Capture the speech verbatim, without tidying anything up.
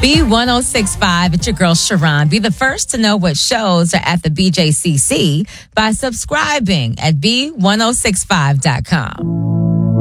B ten sixty-five, it's your girl Sharon. Be the first to know what shows are at the B J C C by subscribing at B ten sixty-five dot com.